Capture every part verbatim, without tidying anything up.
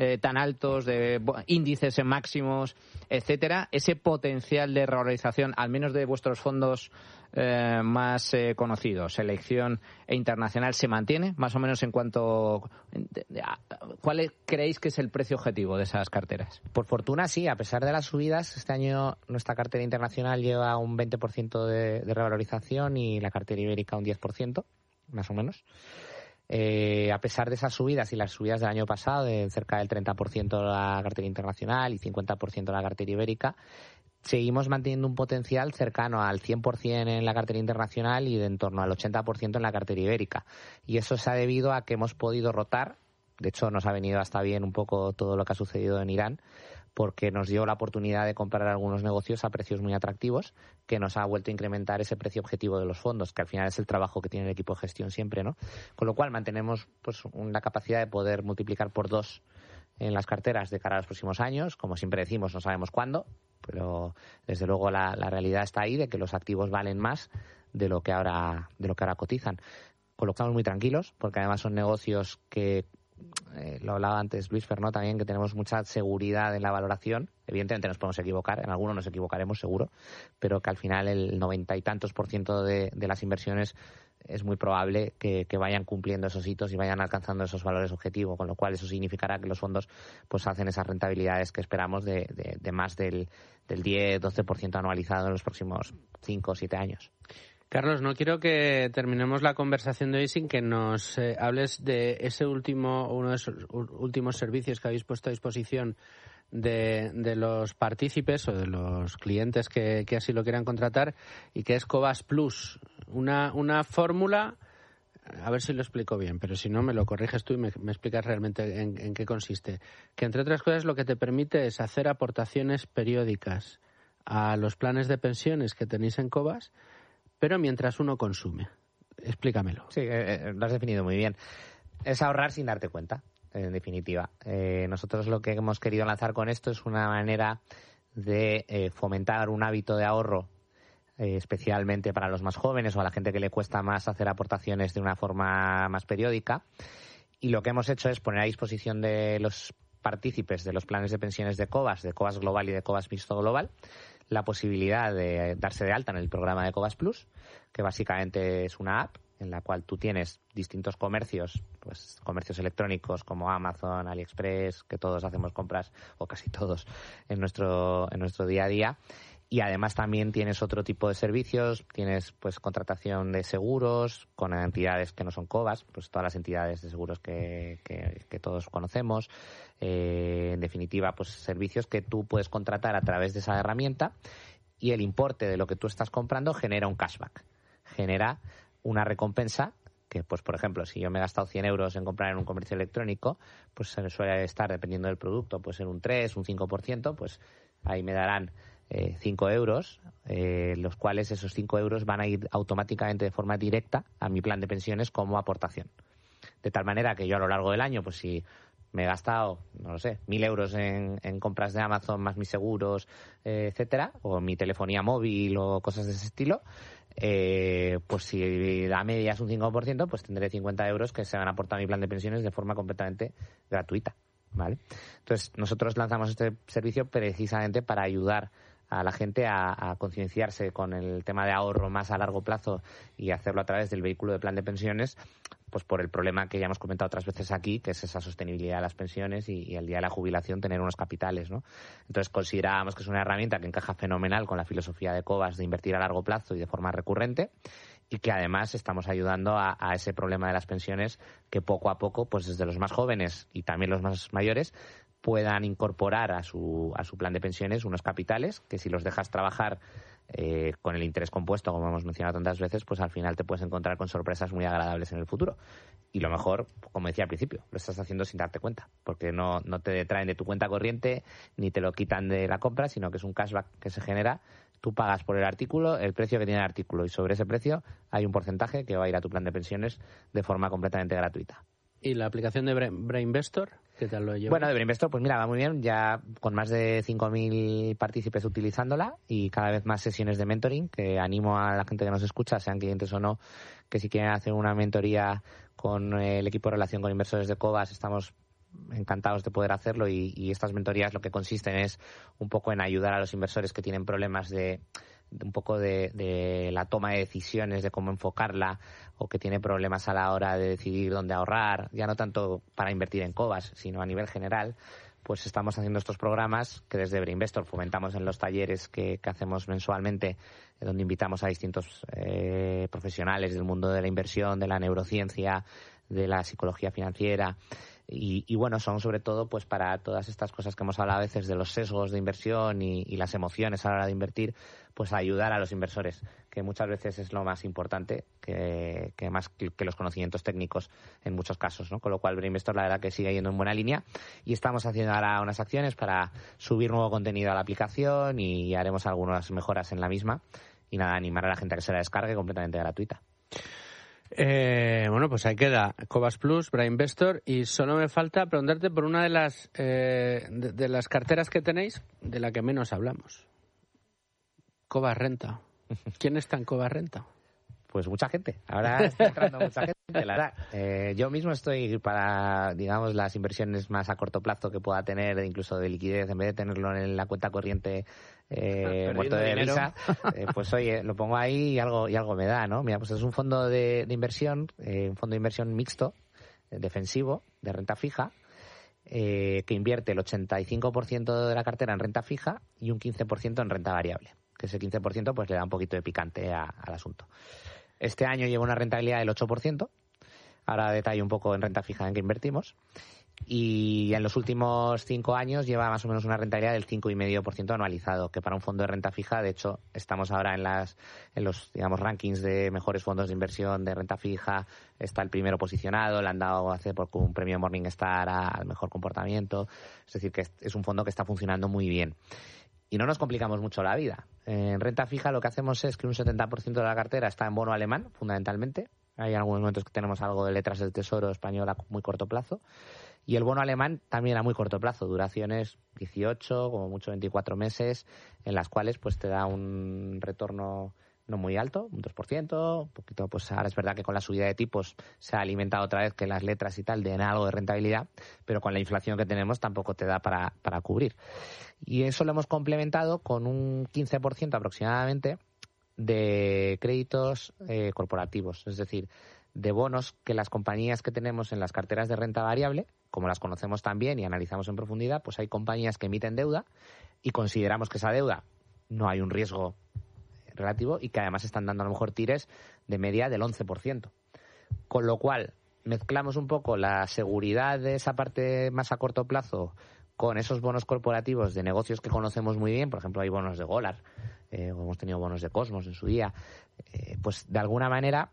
eh, tan altos, de índices en máximos, etcétera, ese potencial de revalorización, al menos de vuestros fondos eh, más eh, conocidos, selección e internacional, se mantiene más o menos en cuanto... ¿Cuál creéis que es el precio objetivo de esas carteras? Por fortuna sí, a pesar de las subidas, este año nuestra cartera internacional lleva un veinte por ciento de, de revalorización y la cartera ibérica un diez por ciento, más o menos. Eh, a pesar de esas subidas y las subidas del año pasado, de cerca del treinta por ciento de la cartera internacional y cincuenta por ciento de la cartera ibérica, seguimos manteniendo un potencial cercano al cien por ciento en la cartera internacional y de en torno al ochenta por ciento en la cartera ibérica. Y eso se ha debido a que hemos podido rotar. De hecho, nos ha venido hasta bien un poco todo lo que ha sucedido en Irán, porque nos dio la oportunidad de comprar algunos negocios a precios muy atractivos, que nos ha vuelto a incrementar ese precio objetivo de los fondos, que al final es el trabajo que tiene el equipo de gestión siempre, ¿no? Con lo cual mantenemos pues una capacidad de poder multiplicar por dos en las carteras de cara a los próximos años. Como siempre decimos, no sabemos cuándo, pero desde luego la, la realidad está ahí de que los activos valen más de lo que ahora de lo que ahora cotizan. Con lo que estamos muy tranquilos, porque además son negocios que Eh, lo hablaba antes Luis Fernó también, que tenemos mucha seguridad en la valoración. Evidentemente nos podemos equivocar, en algunos nos equivocaremos seguro, pero que al final el noventa y tantos por ciento de, de las inversiones es muy probable que, que vayan cumpliendo esos hitos y vayan alcanzando esos valores objetivos, con lo cual eso significará que los fondos pues hacen esas rentabilidades que esperamos de, de, de más del, del diez doce por ciento anualizado en los próximos cinco o siete años. Carlos, no quiero que terminemos la conversación de hoy sin que nos eh, hables de ese último, uno de esos últimos servicios que habéis puesto a disposición de, de los partícipes o de los clientes que, que así lo quieran contratar, y que es Cobas Plus, una, una fórmula, a ver si lo explico bien, pero si no me lo corriges tú y me, me explicas realmente en, en qué consiste, que entre otras cosas lo que te permite es hacer aportaciones periódicas a los planes de pensiones que tenéis en Cobas, pero mientras uno consume. Explícamelo. Sí, eh, lo has definido muy bien. Es ahorrar sin darte cuenta, en definitiva. Eh, nosotros lo que hemos querido lanzar con esto es una manera de eh, fomentar un hábito de ahorro, eh, especialmente para los más jóvenes o a la gente que le cuesta más hacer aportaciones de una forma más periódica. Y lo que hemos hecho es poner a disposición de los partícipes de los planes de pensiones de Cobas, de Cobas Global y de Cobas Mixto Global, la posibilidad de darse de alta en el programa de Cobas Plus, que básicamente es una app en la cual tú tienes distintos comercios, pues comercios electrónicos como Amazon, AliExpress, que todos hacemos compras, o casi todos, en nuestro, en nuestro día a día. Y además también tienes otro tipo de servicios, tienes pues contratación de seguros con entidades que no son Cobas, pues todas las entidades de seguros que, que, que todos conocemos. Eh, en definitiva, pues servicios que tú puedes contratar a través de esa herramienta, y el importe de lo que tú estás comprando genera un cashback, genera una recompensa que, pues por ejemplo, si yo me he gastado cien euros en comprar en un comercio electrónico, pues suele estar, dependiendo del producto, pues en un tres, un cinco por ciento, pues ahí me darán Eh, cinco euros, eh, los cuales esos cinco euros van a ir automáticamente de forma directa a mi plan de pensiones como aportación. De tal manera que yo a lo largo del año, pues si me he gastado, no lo sé, mil euros en, en compras de Amazon más mis seguros, eh, etcétera, o mi telefonía móvil o cosas de ese estilo, eh, pues si la media es un cinco por ciento, pues tendré cincuenta euros que se van a aportar a mi plan de pensiones de forma completamente gratuita, ¿vale? Entonces, nosotros lanzamos este servicio precisamente para ayudar a la gente a, a concienciarse con el tema de ahorro más a largo plazo y hacerlo a través del vehículo de plan de pensiones, pues por el problema que ya hemos comentado otras veces aquí, que es esa sostenibilidad de las pensiones y, y el día de la jubilación tener unos capitales, ¿no? Entonces considerábamos que es una herramienta que encaja fenomenal con la filosofía de Cobas de invertir a largo plazo y de forma recurrente, y que además estamos ayudando a, a ese problema de las pensiones que poco a poco, pues desde los más jóvenes y también los más mayores, puedan incorporar a su a su plan de pensiones unos capitales que, si los dejas trabajar eh, con el interés compuesto, como hemos mencionado tantas veces, pues al final te puedes encontrar con sorpresas muy agradables en el futuro. Y lo mejor, como decía al principio, lo estás haciendo sin darte cuenta, porque no, no te detraen de tu cuenta corriente ni te lo quitan de la compra, sino que es un cashback que se genera. Tú pagas por el artículo el precio que tiene el artículo, y sobre ese precio hay un porcentaje que va a ir a tu plan de pensiones de forma completamente gratuita. ¿Y la aplicación de Brainvestor? ¿Qué tal lo lleva? Bueno, de Brainvestor, pues mira, va muy bien, ya con más de cinco mil partícipes utilizándola y cada vez más sesiones de mentoring, que animo a la gente que nos escucha, sean clientes o no, que si quieren hacer una mentoría con el equipo de relación con inversores de Cobas, estamos encantados de poder hacerlo y, y estas mentorías lo que consisten es un poco en ayudar a los inversores que tienen problemas de, de un poco de, de la toma de decisiones, de cómo enfocarla, o que tiene problemas a la hora de decidir dónde ahorrar, ya no tanto para invertir en Cobas, sino a nivel general. Pues estamos haciendo estos programas que desde Brainvestor fomentamos en los talleres que, que hacemos mensualmente, donde invitamos a distintos eh, profesionales del mundo de la inversión, de la neurociencia, de la psicología financiera. Y, y bueno, son sobre todo pues para todas estas cosas que hemos hablado a veces de los sesgos de inversión y, y las emociones a la hora de invertir, pues ayudar a los inversores, que muchas veces es lo más importante, que, que más que, que los conocimientos técnicos en muchos casos, ¿no? Con lo cual Brainvestor la verdad que sigue yendo en buena línea y estamos haciendo ahora unas acciones para subir nuevo contenido a la aplicación y haremos algunas mejoras en la misma. Y nada, animar a la gente a que se la descargue completamente gratuita. Eh, bueno, pues ahí queda Cobas Plus, Brainvestor, y solo me falta preguntarte por una de las eh, de, de las carteras que tenéis, de la que menos hablamos. Cobas Renta. ¿Quién está en Cobas Renta? Pues mucha gente. Ahora está entrando mucha gente, la verdad. Eh, yo mismo estoy para, digamos, las inversiones más a corto plazo que pueda tener, incluso de liquidez, en vez de tenerlo en la cuenta corriente eh, muerto de dinero. risa, eh, pues oye, lo pongo ahí y algo y algo me da, ¿no? Mira, pues es un fondo de, de inversión, eh, un fondo de inversión mixto, eh, defensivo, de renta fija, eh, que invierte el ochenta y cinco por ciento de la cartera en renta fija y un quince por ciento en renta variable, que ese quince por ciento pues le da un poquito de picante a, al asunto. Este año lleva una rentabilidad del ocho por ciento. Ahora detallo un poco en renta fija en que invertimos. Y en los últimos cinco años lleva más o menos una rentabilidad del cinco coma cinco por ciento anualizado, que para un fondo de renta fija, de hecho, estamos ahora en las en los digamos rankings de mejores fondos de inversión de renta fija. Está el primero posicionado, le han dado hace poco un premio Morningstar al mejor comportamiento. Es decir, que es un fondo que está funcionando muy bien. Y no nos complicamos mucho la vida. En renta fija lo que hacemos es que un setenta por ciento de la cartera está en bono alemán, fundamentalmente. Hay algunos momentos que tenemos algo de letras del Tesoro español a muy corto plazo. Y el bono alemán también a muy corto plazo, duraciones dieciocho, como mucho veinticuatro meses, en las cuales pues te da un retorno no muy alto, un dos por ciento, un poquito, pues ahora es verdad que con la subida de tipos se ha alimentado otra vez que las letras y tal den algo de rentabilidad, pero con la inflación que tenemos tampoco te da para, para cubrir. Y eso lo hemos complementado con un quince por ciento aproximadamente de créditos eh, corporativos, es decir, de bonos que las compañías que tenemos en las carteras de renta variable, como las conocemos también y analizamos en profundidad, pues hay compañías que emiten deuda y consideramos que esa deuda no hay un riesgo relativo y que además están dando a lo mejor tires de media del once por ciento. Con lo cual, mezclamos un poco la seguridad de esa parte más a corto plazo con esos bonos corporativos de negocios que conocemos muy bien. Por ejemplo, hay bonos de Golar, eh, hemos tenido bonos de Cosmos en su día. Eh, pues de alguna manera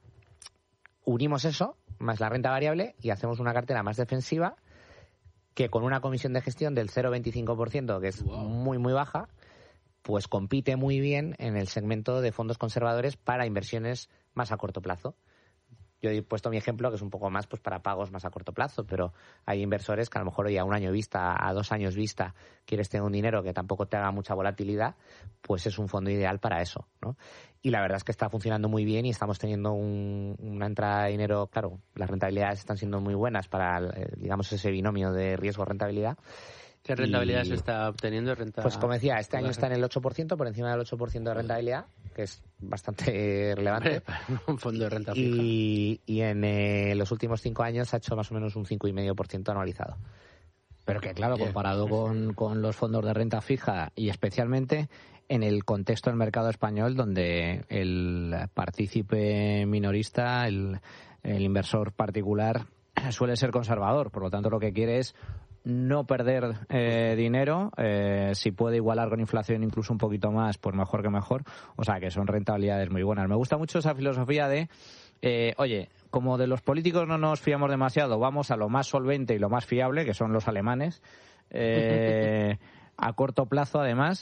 unimos eso más la renta variable y hacemos una cartera más defensiva que con una comisión de gestión del cero coma veinticinco por ciento, que es wow, muy, muy baja, pues compite muy bien en el segmento de fondos conservadores para inversiones más a corto plazo. Yo he puesto mi ejemplo, que es un poco más pues para pagos más a corto plazo, pero hay inversores que a lo mejor hoy a un año vista, a dos años vista, quieres tener un dinero que tampoco te haga mucha volatilidad, pues es un fondo ideal para eso, ¿no? Y la verdad es que está funcionando muy bien y estamos teniendo un, una entrada de dinero, claro, las rentabilidades están siendo muy buenas para, digamos, ese binomio de riesgo-rentabilidad. ¿Qué rentabilidad y, se está obteniendo? Renta... Pues como decía, este año está en el ocho por ciento, por encima del ocho por ciento de rentabilidad, que es bastante relevante. Hombre, un fondo de renta fija. Y, y en eh, los últimos cinco años ha hecho más o menos un cinco coma cinco por ciento anualizado. Pero que claro, comparado con, con los fondos de renta fija y especialmente en el contexto del mercado español, donde el partícipe minorista, el, el inversor particular, suele ser conservador. Por lo tanto, lo que quiere es no perder eh, dinero, eh, si puede igualar con inflación incluso un poquito más, pues mejor que mejor. O sea, que son rentabilidades muy buenas. Me gusta mucho esa filosofía de, eh, oye, como de los políticos no nos fiamos demasiado, vamos a lo más solvente y lo más fiable, que son los alemanes, eh, a corto plazo además,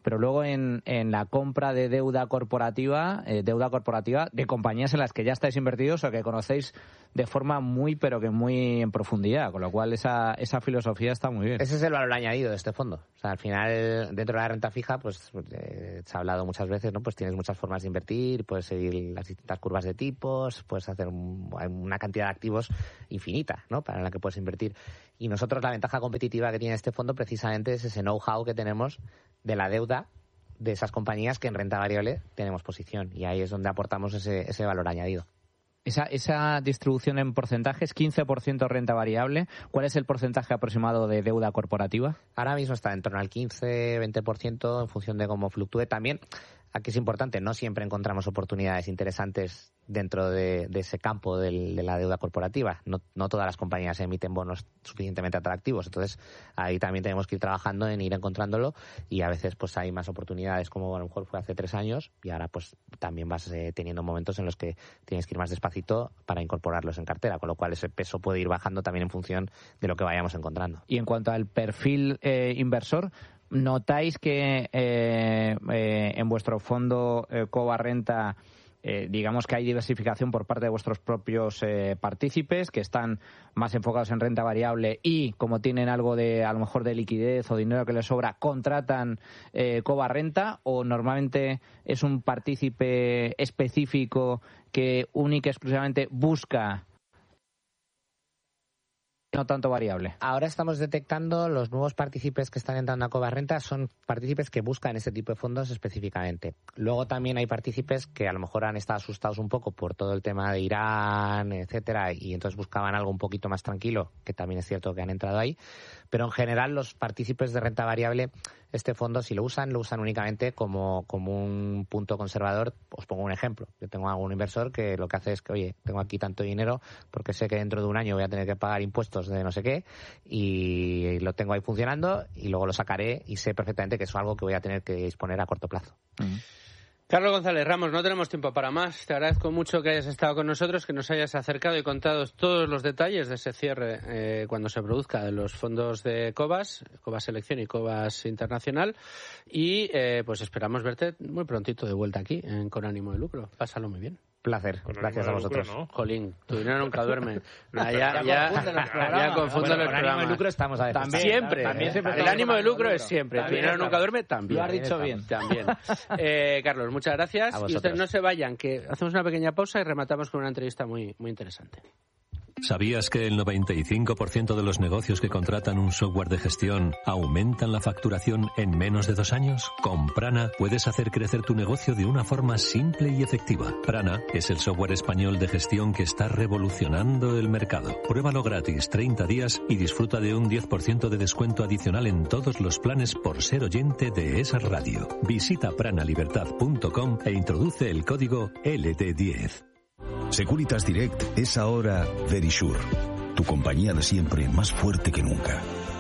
pero luego en, en la compra de deuda corporativa, eh, deuda corporativa de compañías en las que ya estáis invertidos o que conocéis de forma muy, pero que muy en profundidad, con lo cual esa, esa filosofía está muy bien. Ese es el valor añadido de este fondo. O sea, al final, dentro de la renta fija, pues eh, se ha hablado muchas veces, ¿no? Pues tienes muchas formas de invertir, puedes seguir las distintas curvas de tipos, puedes hacer un, una cantidad de activos infinita, ¿no? Para la que puedes invertir. Y nosotros la ventaja competitiva que tiene este fondo precisamente es ese know-how que tenemos de la deuda de esas compañías que en renta variable tenemos posición. Y ahí es donde aportamos ese, ese valor añadido. Esa, esa distribución en porcentajes, quince por ciento renta variable, ¿cuál es el porcentaje aproximado de deuda corporativa? Ahora mismo está en torno al quince, veinte por ciento en función de cómo fluctúe. También, aquí es importante, no siempre encontramos oportunidades interesantes dentro de, de ese campo del, de la deuda corporativa. No, no todas las compañías emiten bonos suficientemente atractivos. Entonces, ahí también tenemos que ir trabajando en ir encontrándolo y a veces pues hay más oportunidades como a lo mejor fue hace tres años y ahora pues también vas eh, teniendo momentos en los que tienes que ir más despacito para incorporarlos en cartera, con lo cual ese peso puede ir bajando también en función de lo que vayamos encontrando. Y en cuanto al perfil eh, inversor, ¿notáis que eh, eh, en vuestro fondo eh, Cova Renta Eh, digamos que hay diversificación por parte de vuestros propios eh, partícipes que están más enfocados en renta variable y como tienen algo de a lo mejor de liquidez o dinero que les sobra contratan eh, Cova Renta, o normalmente es un partícipe específico que única y exclusivamente busca no tanto variable? Ahora estamos detectando los nuevos partícipes que están entrando a Cova Renta, son partícipes que buscan ese tipo de fondos específicamente. Luego también hay partícipes que a lo mejor han estado asustados un poco por todo el tema de Irán, etcétera, y entonces buscaban algo un poquito más tranquilo, que también es cierto que han entrado ahí. Pero en general los partícipes de renta variable, este fondo si lo usan, lo usan únicamente como, como un punto conservador. Os pongo un ejemplo. Yo tengo algún inversor que lo que hace es que, oye, tengo aquí tanto dinero porque sé que dentro de un año voy a tener que pagar impuestos de no sé qué y lo tengo ahí funcionando y luego lo sacaré y sé perfectamente que es algo que voy a tener que disponer a corto plazo. Uh-huh. Carlos González Ramos, no tenemos tiempo para más. Te agradezco mucho que hayas estado con nosotros, que nos hayas acercado y contado todos los detalles de ese cierre eh, cuando se produzca de los fondos de Cobas, Cobas Selección y Cobas Internacional. Y eh, pues esperamos verte muy prontito de vuelta aquí en Con Ánimo de Lucro. Pásalo muy bien. Placer, con gracias a vosotros. Lucro, ¿no? Jolín, tu dinero nunca duerme. Ya, ya, ya, ya confundo bueno, los con ánimo de lucro estamos a también, siempre. También, siempre el ánimo de lucro es siempre. Tu dinero nunca duerme también. Lo has dicho bien. También. Eh, Carlos, muchas gracias. Y ustedes no se vayan, que hacemos una pequeña pausa y rematamos con una entrevista muy, muy interesante. ¿Sabías que el noventa y cinco por ciento de los negocios que contratan un software de gestión aumentan la facturación en menos de dos años? Con Prana puedes hacer crecer tu negocio de una forma simple y efectiva. Prana es el software español de gestión que está revolucionando el mercado. Pruébalo gratis treinta días y disfruta de un diez por ciento de descuento adicional en todos los planes por ser oyente de esa radio. Visita prana libertad punto com e introduce el código L D diez. Securitas Direct es ahora Verisure, tu compañía de siempre más fuerte que nunca.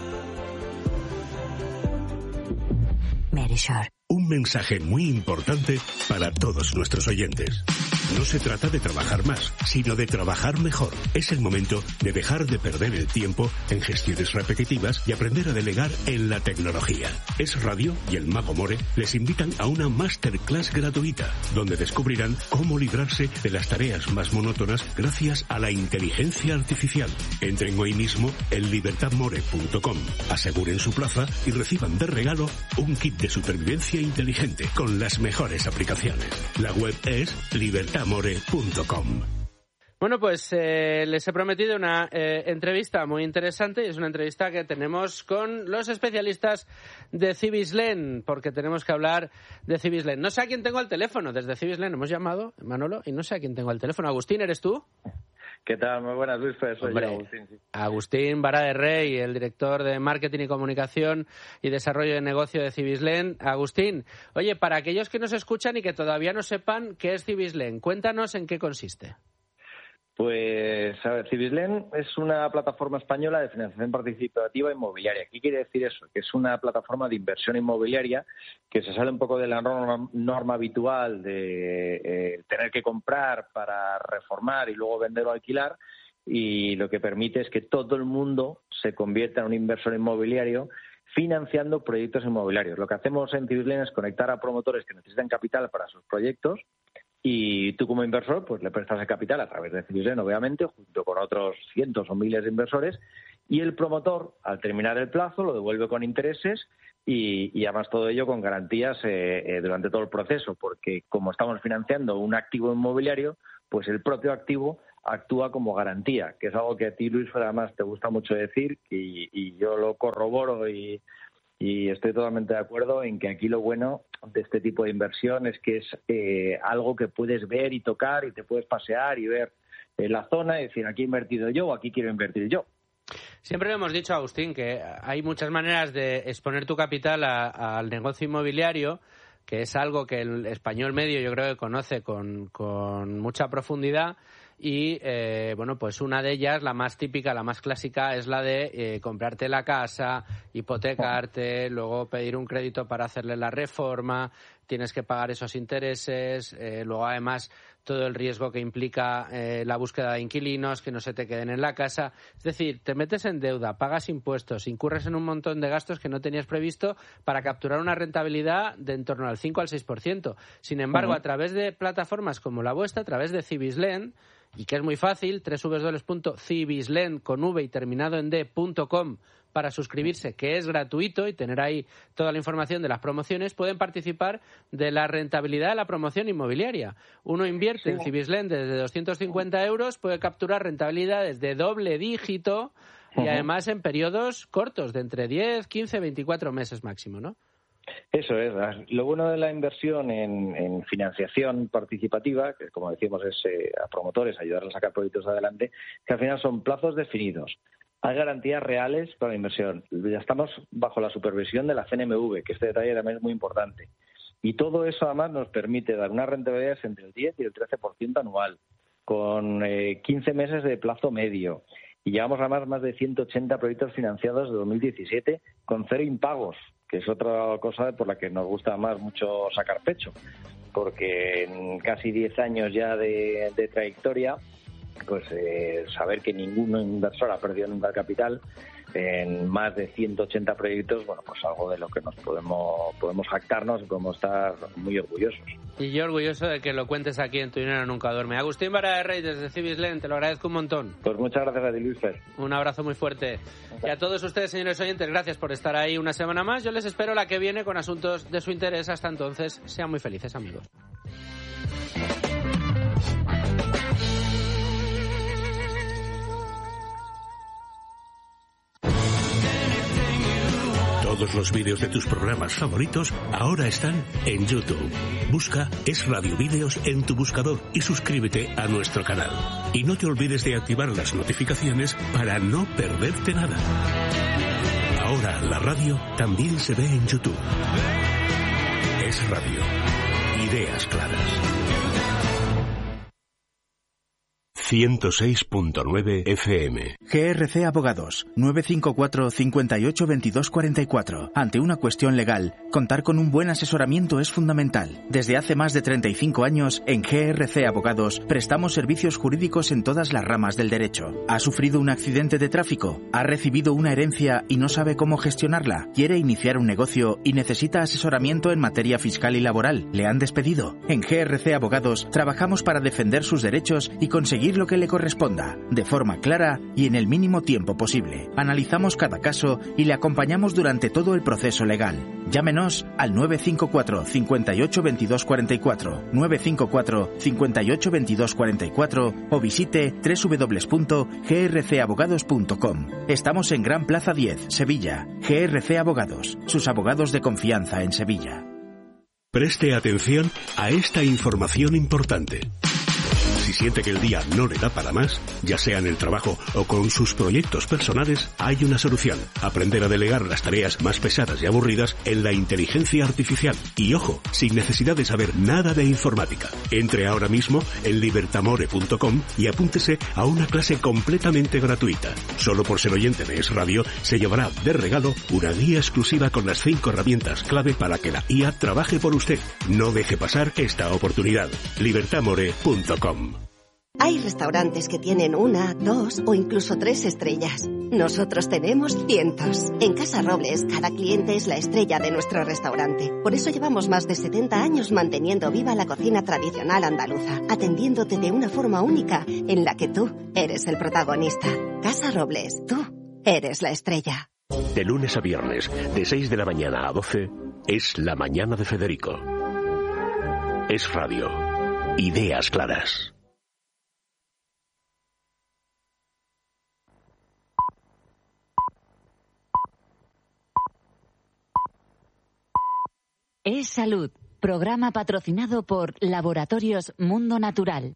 Verisure. Un mensaje muy importante para todos nuestros oyentes. No se trata de trabajar más, sino de trabajar mejor. Es el momento de dejar de perder el tiempo en gestiones repetitivas y aprender a delegar en la tecnología. Es Radio y el Mago More les invitan a una masterclass gratuita, donde descubrirán cómo librarse de las tareas más monótonas gracias a la inteligencia artificial. Entren hoy mismo en libertad more punto com, aseguren su plaza y reciban de regalo un kit de supervivencia inteligente con las mejores aplicaciones. La web es libertad more punto com. Bueno, pues eh, les he prometido una eh, entrevista muy interesante y es una entrevista que tenemos con los especialistas de Cibislen, porque tenemos que hablar de Cibislen. No sé a quién tengo al teléfono, desde Cibislen hemos llamado, Manolo, y no sé a quién tengo al teléfono. Agustín, ¿eres tú? ¿Qué tal? Muy buenas, Luis. Pues soy Hombre, yo, Agustín. Sí. Agustín Vara de Rey, el director de Marketing y Comunicación y Desarrollo de Negocio de Cibislen. Agustín, oye, para aquellos que nos escuchan y que todavía no sepan qué es Cibislen, cuéntanos en qué consiste. Pues, a ver, Cibislen es una plataforma española de financiación participativa inmobiliaria. ¿Qué quiere decir eso? Que es una plataforma de inversión inmobiliaria que se sale un poco de la norma, norma habitual de eh, tener que comprar para reformar y luego vender o alquilar, y lo que permite es que todo el mundo se convierta en un inversor inmobiliario financiando proyectos inmobiliarios. Lo que hacemos en Cibislen es conectar a promotores que necesitan capital para sus proyectos y tú como inversor pues le prestas el capital a través de Cibislen, obviamente, junto con otros cientos o miles de inversores, y el promotor, al terminar el plazo, lo devuelve con intereses y, y además todo ello con garantías eh, eh, durante todo el proceso, porque como estamos financiando un activo inmobiliario, pues el propio activo actúa como garantía, que es algo que a ti, Luis, además te gusta mucho decir y, y yo lo corroboro y, y estoy totalmente de acuerdo en que aquí lo bueno de este tipo de inversión es que es eh, algo que puedes ver y tocar y te puedes pasear y ver eh, la zona y decir, aquí he invertido yo o aquí quiero invertir yo. Siempre le hemos dicho, Agustín, que hay muchas maneras de exponer tu capital a, al negocio inmobiliario, que es algo que el español medio yo creo que conoce con, con mucha profundidad. Y, eh, bueno, pues una de ellas, la más típica, la más clásica, es la de eh, comprarte la casa, hipotecarte, luego pedir un crédito para hacerle la reforma, tienes que pagar esos intereses, eh, luego además todo el riesgo que implica eh, la búsqueda de inquilinos, que no se te queden en la casa. Es decir, te metes en deuda, pagas impuestos, incurres en un montón de gastos que no tenías previsto para capturar una rentabilidad de en torno al cinco al seis por ciento. Sin embargo, uh-huh. a través de plataformas como la vuestra, a través de Cibislen, y que es muy fácil, doble u doble u doble u punto cibislen con v y terminado en d punto com para suscribirse, que es gratuito y tener ahí toda la información de las promociones, pueden participar de la rentabilidad de la promoción inmobiliaria. Uno invierte sí. en Cibislen desde doscientos cincuenta euros, puede capturar rentabilidades de doble dígito y uh-huh. además en periodos cortos, de entre diez, quince, veinticuatro meses máximo, ¿no? Eso es. Lo bueno de la inversión en, en financiación participativa, que como decimos es eh, a promotores, ayudarles a sacar proyectos adelante, que al final son plazos definidos. Hay garantías reales para la inversión. Ya estamos bajo la supervisión de la C N M V, que este detalle también es muy importante. Y todo eso además nos permite dar unas rentabilidades entre el diez y el trece por ciento anual, con eh, quince meses de plazo medio. Y llevamos además más de ciento ochenta proyectos financiados de dos mil diecisiete con cero impagos, que es otra cosa por la que nos gusta más mucho sacar pecho, porque en casi diez años ya de, de trayectoria, pues eh, saber que ningún inversor ha perdido nunca el capital en más de ciento ochenta proyectos, bueno, pues algo de lo que nos podemos podemos jactarnos y podemos estar muy orgullosos. Y yo orgulloso de que lo cuentes aquí en Tu Dinero Nunca Duerme. Agustín Vara de Rey, desde Cibislen, te lo agradezco un montón. Pues muchas gracias a ti, Luis Fer. Un abrazo muy fuerte. Y a todos ustedes, señores oyentes, gracias por estar ahí una semana más. Yo les espero la que viene con asuntos de su interés. Hasta entonces, sean muy felices, amigos. Todos los vídeos de tus programas favoritos ahora están en YouTube. Busca Es Radio Vídeos en tu buscador y suscríbete a nuestro canal. Y no te olvides de activar las notificaciones para no perderte nada. Ahora la radio también se ve en YouTube. Es Radio. Ideas claras. ciento seis punto nueve F M. G R C Abogados, nueve cinco cuatro, cinco ocho, veintidós cuarenta y cuatro. Ante una cuestión legal, contar con un buen asesoramiento es fundamental. Desde hace más de treinta y cinco años, en G R C Abogados, prestamos servicios jurídicos en todas las ramas del derecho. ¿Ha sufrido un accidente de tráfico? ¿Ha recibido una herencia y no sabe cómo gestionarla? ¿Quiere iniciar un negocio y necesita asesoramiento en materia fiscal y laboral? ¿Le han despedido? En G R C Abogados, trabajamos para defender sus derechos y conseguir lo que le corresponda, de forma clara y en el mínimo tiempo posible. Analizamos cada caso y le acompañamos durante todo el proceso legal. Llámenos al nueve cinco cuatro, cinco ocho, veintidós cuarenta y cuatro, nueve cinco cuatro, cinco ocho, veintidós cuarenta y cuatro o visite doble u doble u doble u punto g r c abogados punto com. Estamos en Gran Plaza diez, Sevilla. G R C Abogados, sus abogados de confianza en Sevilla. Preste atención a esta información importante. Si siente que el día no le da para más, ya sea en el trabajo o con sus proyectos personales, hay una solución. Aprender a delegar las tareas más pesadas y aburridas en la inteligencia artificial. Y ojo, sin necesidad de saber nada de informática. Entre ahora mismo en libertamore punto com y apúntese a una clase completamente gratuita. Solo por ser oyente de Es Radio, se llevará de regalo una guía exclusiva con las cinco herramientas clave para que la I A trabaje por usted. No deje pasar esta oportunidad. libertamore punto com. Hay restaurantes que tienen una, dos o incluso tres estrellas. Nosotros tenemos cientos. En Casa Robles, cada cliente es la estrella de nuestro restaurante. Por eso llevamos más de setenta años manteniendo viva la cocina tradicional andaluza, atendiéndote de una forma única en la que tú eres el protagonista. Casa Robles, tú eres la estrella. De lunes a viernes, de seis de la mañana a doce, es La Mañana de Federico. Es radio. Ideas claras. Es Salud, programa patrocinado por Laboratorios Mundo Natural.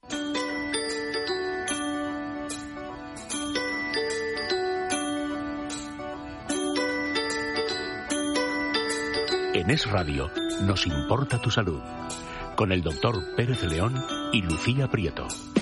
En Es Radio nos importa tu salud, con el doctor Pérez León y Lucía Prieto.